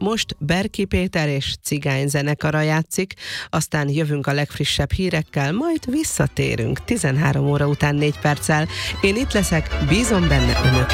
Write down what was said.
most Berki Péter és Cigány zenekara játszik, aztán jövünk a legfrissebb hírekkel, majd visszatérünk 13 óra után 4 perccel. Én itt leszek, bízom benne önök